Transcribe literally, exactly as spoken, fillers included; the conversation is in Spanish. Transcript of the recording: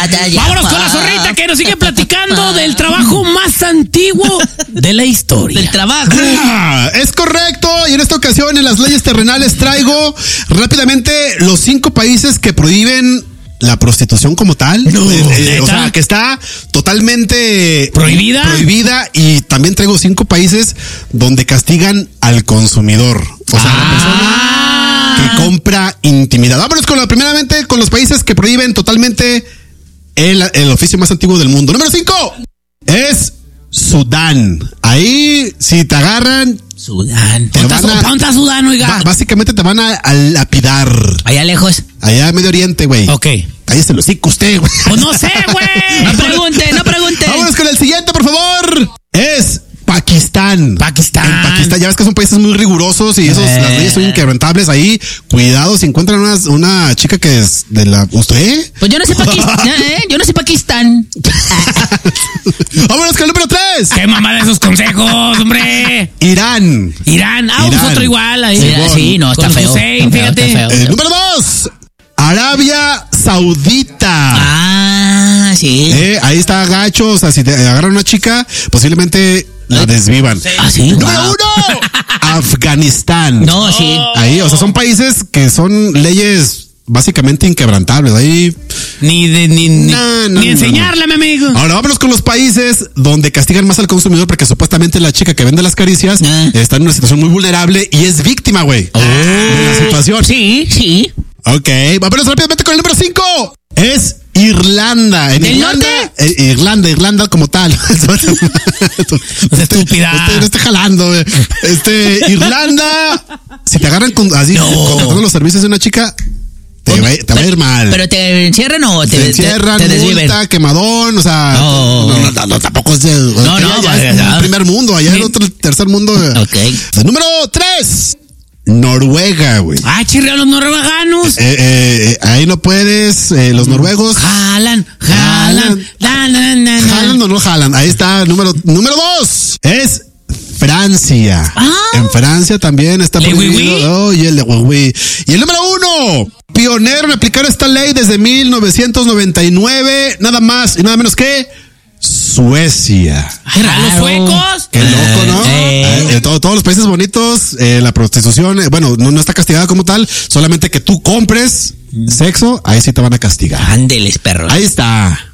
batalla. Vámonos con la zorrita que nos sigue platicando del trabajo más antiguo de la historia. Del trabajo. Ah, es correcto, y en esta ocasión en las leyes terrenales traigo rápidamente los cinco países que prohíben la prostitución como tal. No, eh, eh, o ¿neta? sea, que está totalmente ¿Prohibida? Prohibida, y también traigo cinco países donde castigan al consumidor. O sea, Ah. la persona que compra intimidad. Vámonos con la, primeramente con los países que prohíben totalmente el, el oficio más antiguo del mundo. Número cinco es Sudán. Ahí, si te agarran, Sudán. te van a- ¿Dónde está Sudán, oiga? ba- básicamente te van a, a lapidar. Allá lejos. Allá en Medio Oriente, güey. Ok. Cállese el hocico usted, güey. Pues no sé, No güey. pregunte, no pregunte. Vámonos con el siguiente, por favor. Es Pakistán. Pakistán. En Pakistán, ya ves que son países muy rigurosos y esos, Eh. las leyes son inquebrantables ahí. Cuidado, si encuentran una, una chica que es de la... ¿Usted? Pues yo no sé Pakistán, ¿eh? Yo no sé Pakistán. Vámonos con el número tres. Qué mamá de esos consejos, hombre. Irán. Irán. Ah, Irán. pues otro igual ahí. Sí, sí, no, está Con feo. Hussein, Está feo, fíjate. está feo. Eh, número dos. Arabia Saudita. Ah, sí. Eh, ahí está gacho, o sea, si te agarran una chica, posiblemente la desvivan. Ah, sí. Número Wow. uno, Afganistán. No, sí. Ahí, o sea, son países que son leyes básicamente inquebrantables. Ahí. Ni de ni, ni, No, no, ni no, enseñarle, mi amigo. Ahora vámonos con los países donde castigan más al consumidor, porque supuestamente la chica que vende las caricias Ah. está en una situación muy vulnerable y es víctima, güey, de la situación. Sí, sí. Ok, vámonos rápidamente con el número cinco. Es Irlanda. En ¿Del Irlanda, norte? eh, Irlanda, Irlanda como tal. Estúpida. Este, no esté jalando, güey. Este, Irlanda. Si te agarran con, así, No. contratando los servicios de una chica, te, va, te va a ir mal. ¿Pero te encierran o te, te encierran, te, te desviven? multa, quemadón, o sea, No. no, no, no, no, tampoco es, de- No, no, ya vaya, es ya. el primer mundo, allá en otro tercer mundo. Ok. El número tres, Noruega, güey. Ah, chirrea los norueganos. Eh, eh, eh, ahí no puedes, eh, los noruegos. Jalan, jalan, la, la, la, la. ¿Jalan o no jalan? Ahí está, número, número dos. Es Francia. Ah. En Francia también está Le prohibido. oui, oui. Oh, y el de oui, oui. Y el número uno, pionero en aplicar esta ley desde mil novecientos noventa y nueve, nada más y nada menos que Suecia. Ay, ¿a los Claro. suecos? Qué loco, ¿no? Eh. Eh, todo- todos los países bonitos, eh, la prostitución, eh, bueno, no, no está castigada como tal, solamente que tú compres sexo, ahí sí te van a castigar. Ándeles, perros. Ahí está.